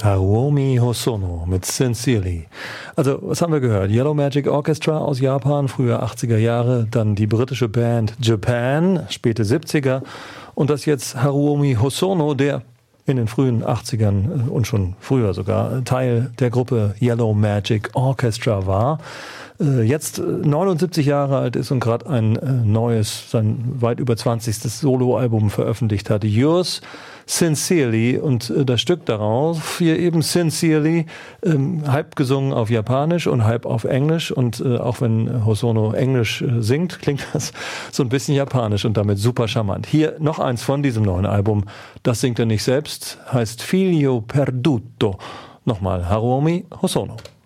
Haruomi Hosono mit Sincerely. Also, was haben wir gehört? Yellow Magic Orchestra aus Japan, früher 80er Jahre, dann die britische Band Japan, späte 70er und das jetzt Haruomi Hosono, der in den frühen 80ern und schon früher sogar Teil der Gruppe Yellow Magic Orchestra war. Jetzt 79 Jahre alt ist und gerade ein neues, sein weit über 20. Soloalbum veröffentlicht hat. Yours Sincerely, und das Stück darauf hier eben Sincerely, halb gesungen auf Japanisch und halb auf Englisch, und auch wenn Hosono Englisch singt, klingt das so ein bisschen japanisch und damit super charmant. Hier noch eins von diesem neuen Album, das singt er nicht selbst, heißt Figlio Perduto. Nochmal Haruomi Hosono.